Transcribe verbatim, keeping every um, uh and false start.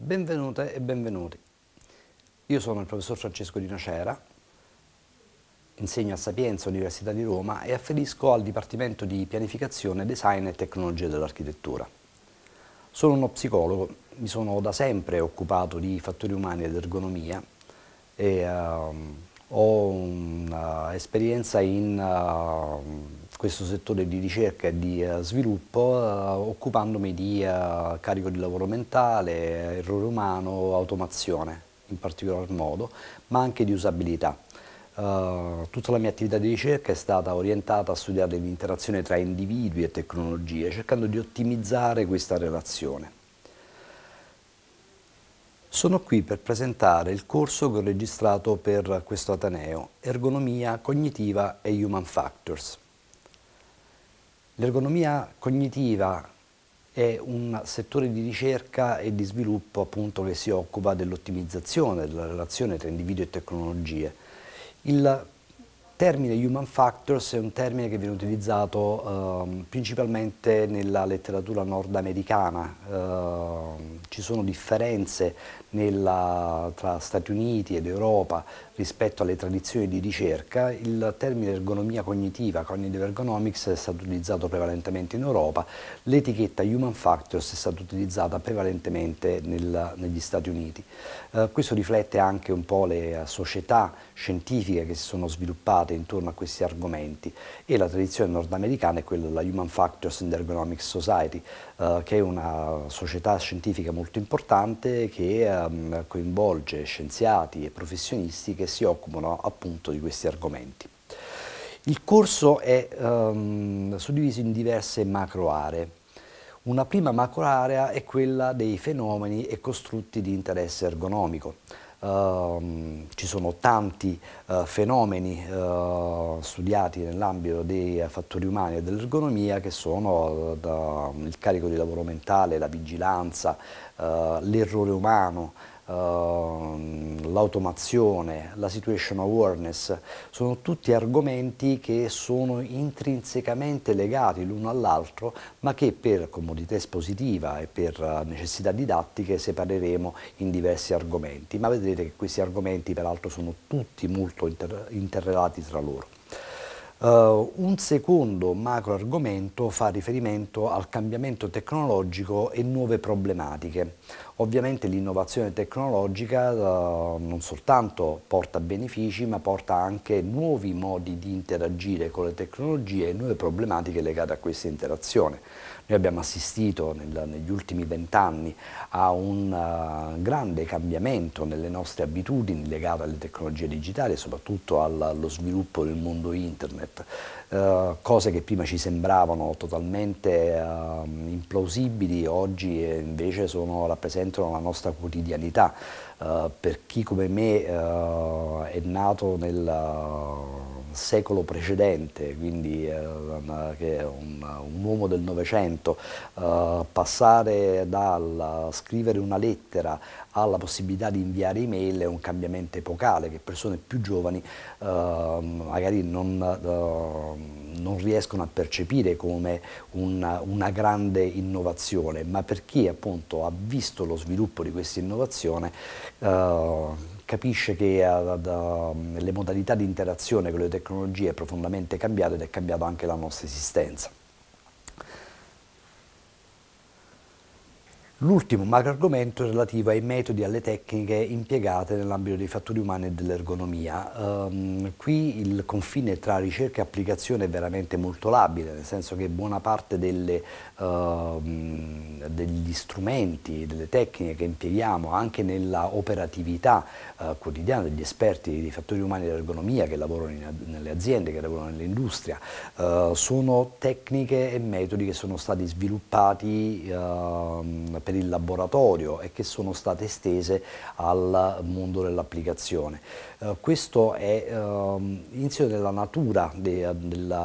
Benvenute e benvenuti. Io sono il professor Francesco Di Nocera, insegno a Sapienza, Università di Roma e afferisco al Dipartimento di Pianificazione, Design e Tecnologie dell'Architettura. Sono uno psicologo, mi sono da sempre occupato di fattori umani ed ergonomia e uh, ho un'esperienza in uh, questo settore di ricerca e di uh, sviluppo, uh, occupandomi di uh, carico di lavoro mentale, errore umano, automazione in particolar modo, ma anche di usabilità. Uh, tutta la mia attività di ricerca è stata orientata a studiare l'interazione tra individui e tecnologie, cercando di ottimizzare questa relazione. Sono qui per presentare il corso che ho registrato per questo Ateneo, Ergonomia cognitiva e Human Factors. L'ergonomia cognitiva è un settore di ricerca e di sviluppo appunto che si occupa dell'ottimizzazione della relazione tra individuo e tecnologie. Il termine Human Factors è un termine che viene utilizzato eh, principalmente nella letteratura nordamericana. Eh, ci sono differenze nella, tra Stati Uniti ed Europa rispetto alle tradizioni di ricerca. Il termine ergonomia cognitiva, cognitive ergonomics, è stato utilizzato prevalentemente in Europa, l'etichetta Human Factors è stata utilizzata prevalentemente nel, negli Stati Uniti. Eh, questo riflette anche un po' le società scientifiche che si sono sviluppate intorno a questi argomenti, e la tradizione nordamericana è quella della Human Factors and Ergonomics Society, eh, che è una società scientifica molto importante che ehm, coinvolge scienziati e professionisti che si occupano appunto di questi argomenti. Il corso è ehm, suddiviso in diverse macro aree. Una prima macro area è quella dei fenomeni e costrutti di interesse ergonomico. Uh, ci sono tanti uh, fenomeni uh, studiati nell'ambito dei uh, fattori umani e dell'ergonomia, che sono uh, da, il carico di lavoro mentale, la vigilanza, uh, l'errore umano, uh, l'automazione, la situation awareness. Sono tutti argomenti che sono intrinsecamente legati l'uno all'altro, ma che per comodità espositiva e per uh, necessità didattiche separeremo in diversi argomenti. Ma vedrete che questi argomenti peraltro sono tutti molto inter interrelati tra loro. Uh, un secondo macro argomento fa riferimento al cambiamento tecnologico e nuove problematiche. Ovviamente l'innovazione tecnologica uh, non soltanto porta benefici, ma porta anche nuovi modi di interagire con le tecnologie e nuove problematiche legate a questa interazione. Noi abbiamo assistito nel, negli ultimi vent'anni a un uh, grande cambiamento nelle nostre abitudini legate alle tecnologie digitali e soprattutto al, allo sviluppo del mondo internet. Uh, cose che prima ci sembravano totalmente uh, implausibili, oggi invece sono, rappresentano la nostra quotidianità. Uh, per chi come me uh, è nato nel uh, secolo precedente, quindi eh, che è un, un uomo del Novecento, eh, passare dal scrivere una lettera alla possibilità di inviare email è un cambiamento epocale che persone più giovani eh, magari non, eh, non riescono a percepire come una, una grande innovazione, ma per chi appunto ha visto lo sviluppo di questa innovazione eh, capisce che uh, da, le modalità di interazione con le tecnologie è profondamente cambiato ed è cambiata anche la nostra esistenza. L'ultimo macro argomento è relativo ai metodi e alle tecniche impiegate nell'ambito dei fattori umani e dell'ergonomia. Um, qui il confine tra ricerca e applicazione è veramente molto labile, nel senso che buona parte delle, uh, degli strumenti, delle tecniche che impieghiamo anche nella operatività uh, quotidiana degli esperti dei fattori umani e dell'ergonomia che lavorano in, nelle aziende, che lavorano nell'industria, uh, sono tecniche e metodi che sono stati sviluppati uh, per il laboratorio e che sono state estese al mondo dell'applicazione. Uh, questo è uh, insito nella natura de, della